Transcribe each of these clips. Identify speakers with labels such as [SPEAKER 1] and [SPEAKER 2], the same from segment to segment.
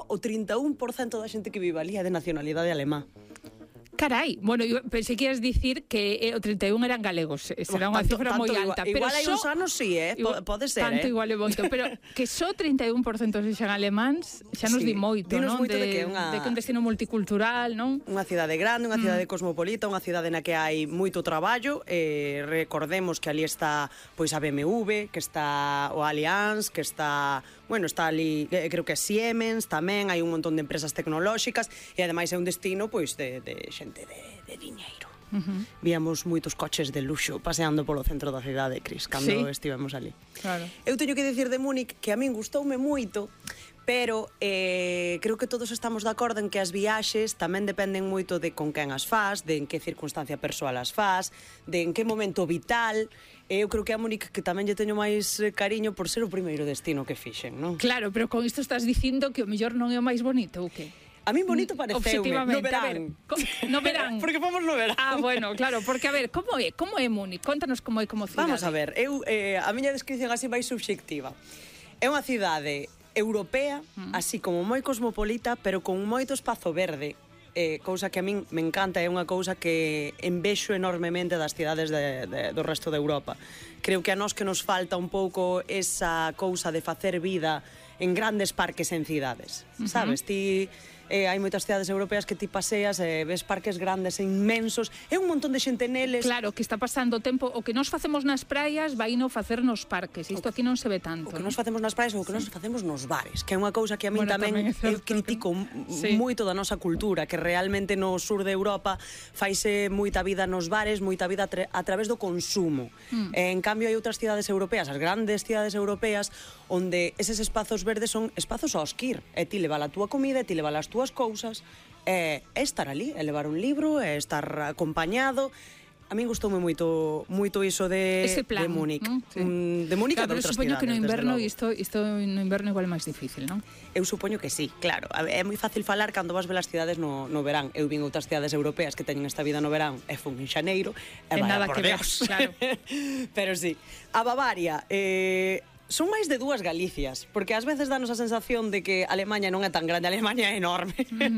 [SPEAKER 1] o 31% da xente que vive ali é de nacionalidade alemá.
[SPEAKER 2] Carai, bueno, eu pensei que ias dicir que o 31 eran galegos, será unha cifra moi alta.
[SPEAKER 1] Igual hai uns anos sí, pode ser.
[SPEAKER 2] Tanto igual é moito, pero que só 31% sexan alemáns, xa nos di moito, non?
[SPEAKER 1] Moito de que
[SPEAKER 2] un destino multicultural, non?
[SPEAKER 1] Unha cidade grande, unha cidade cosmopolita, unha cidade na que hai moito traballo, recordemos que ali está pois a BMW, que está o Allianz, que está, bueno, está ali, creo que é Siemens tamén, hai un montón de empresas tecnolóxicas e ademais é un destino pois de xente de diñeiro. Víamos moitos coches de luxo paseando polo centro da cidade, Cris, cando estivemos ali.
[SPEAKER 2] Claro.
[SPEAKER 1] Eu teño que dicir de Múnich que a min gustoume moito, pero creo que todos estamos de acordo en que as viaxes tamén dependen moito de con quen as faz, de en que circunstancia persoal as faz, de en que momento vital. Eu creo que a Múnich que tamén lle teño máis cariño por ser o primeiro destino que fixen, non?
[SPEAKER 2] Claro, pero con isto estás dicindo que o mellor non é o máis bonito, ou que?
[SPEAKER 1] A mí bonito pareceume, no verán.
[SPEAKER 2] No verán.
[SPEAKER 1] Porque fomos no verán.
[SPEAKER 2] Bueno, claro, porque a ver, como é Múnich? Contanos como é como cidade.
[SPEAKER 1] Vamos a ver, a miña descripción así máis subxectiva. É unha cidade europea, así como moi cosmopolita, pero con moito espazo verde, cousa que a min me encanta, é unha cousa que envexo enormemente das cidades do resto de Europa. Creo que a nós que nos falta un pouco esa cousa de facer vida en grandes parques en cidades, sabes? Hai moitas cidades europeas que ti paseas e ves parques grandes e inmensos, é un montón de xente neles.
[SPEAKER 2] Claro, que está pasando o tempo, o que nos facemos nas praias vai no facer nos parques, isto aquí non se ve tanto.
[SPEAKER 1] O que nos facemos nas praias ou o que nos facemos nos bares, que é unha cousa que a min tamén eu critico moito da nosa cultura, que realmente no sur de Europa faise moita vida nos bares, moita vida a través do consumo. En cambio hai outras cidades europeas, as grandes cidades europeas, onde eses espazos verdes son espazos ao esquir, e ti levar a túa comida, e ti levar as túas cousas, é estar ali, é levar un libro, é estar acompañado. A min gustoume moito iso de Múnich. De Múnich e de outras cidades.
[SPEAKER 2] Supoño que no inverno isto no inverno igual é máis difícil, non?
[SPEAKER 1] Eu supoño que sí, claro. É moi fácil falar cando vas ver as cidades no verán. Eu vin outras cidades europeas que teñen esta vida no verán e fun en xaneiro, e vaya por Dios.
[SPEAKER 2] Claro.
[SPEAKER 1] Pero sí, a Bavaria son máis de dúas Galicias, porque ás veces danos a sensación de que Alemanha non é tan grande, Alemanha é enorme.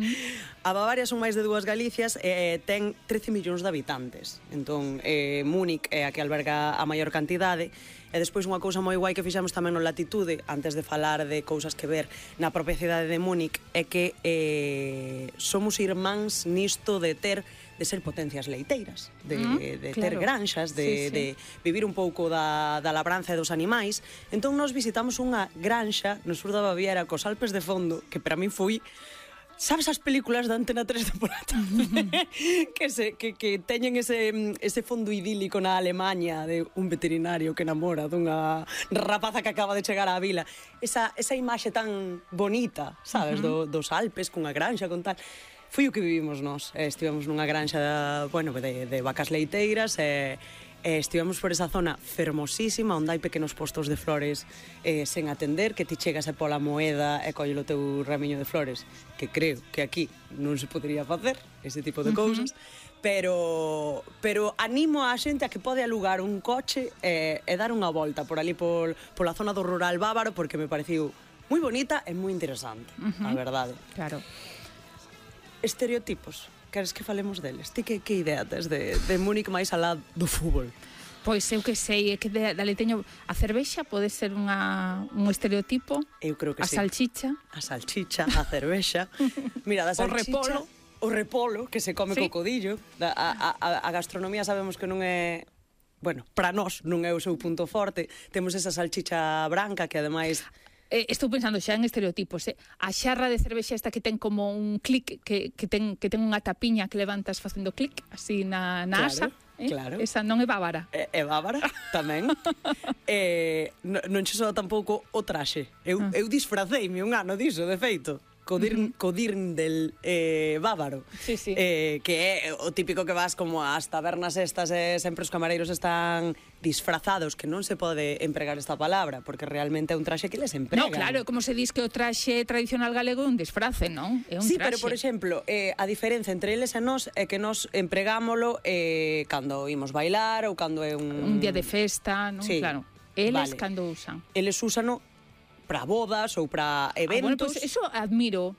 [SPEAKER 1] A Bavaria son máis de dúas Galicias e ten 13 millóns de habitantes. Entón, Múnich é a que alberga a maior cantidade. E despois unha cousa moi guai que fixemos tamén no Latitude, antes de falar de cousas que ver na propia cidade de Múnich, é que somos irmáns nisto de ser potencias leiteiras, de ter granxas, de vivir un pouco da labranza e dos animais. Entón nos visitamos unha granxa no sur da Baviera cos Alpes de fondo, que para mí foi... Sabes as películas da Antena 3 de por a tarde? que teñen ese fondo idílico na Alemanha de un veterinario que namora dunha rapaza que acaba de chegar á vila. Esa imaxe tan bonita, sabes, dos Alpes, cunha granxa, con tal... Foi o que vivimos nós. Estivemos nunha granxa de vacas leiteiras e estivemos por esa zona fermosísima onde hai pequenos postos de flores sen atender, que ti chegas pola moeda e colle o teu ramiño de flores, que creo que aquí non se podería facer ese tipo de cousas, pero animo a xente a que pode alugar un coche e dar unha volta por ali pola zona do rural bávaro, porque me pareciu moi bonita e moi interesante, a verdade.
[SPEAKER 2] Claro.
[SPEAKER 1] Estereotipos. Queres que falemos deles? Ti que idea tes de Múnich máis alá do fútbol?
[SPEAKER 2] Pois eu que sei, é que dali teño a cervexa, pode ser un estereotipo.
[SPEAKER 1] Eu creo que
[SPEAKER 2] sí. A salchicha,
[SPEAKER 1] a cervexa. Mira, da salchicha, o repolo que se come cocodillo. A gastronomía sabemos que non é... Bueno, para nós non é o seu punto forte. Temos esa salchicha branca que ademais...
[SPEAKER 2] Estou pensando xa en estereotipos, A xarra de cervexa esta que ten como un clic, que ten unha tapiña que levantas facendo clic, así na asa.
[SPEAKER 1] Claro.
[SPEAKER 2] Esa non é bávara.
[SPEAKER 1] É bávara, tamén. Non che soa tampouco o traxe. Eu disfraceime un ano diso, de feito. Co dirndl bávaro.
[SPEAKER 2] Sí.
[SPEAKER 1] Que é o típico que vas como ás tabernas estas e sempre os camareiros están disfrazados, que non se pode empregar esta palabra, porque realmente é un traxe que les empregan.
[SPEAKER 2] No, claro, como se diz que o traxe tradicional galego é un disfrace, non? É un
[SPEAKER 1] sí,
[SPEAKER 2] traxe.
[SPEAKER 1] Pero, por exemplo, a diferenza entre eles e nós é que nós empregámolo cando imos bailar ou cando é
[SPEAKER 2] un día de festa, non?
[SPEAKER 1] Sí.
[SPEAKER 2] Claro. Eles cando usan?
[SPEAKER 1] Eles úsano para bodas ou para eventos.
[SPEAKER 2] Bueno, pois eso admiro,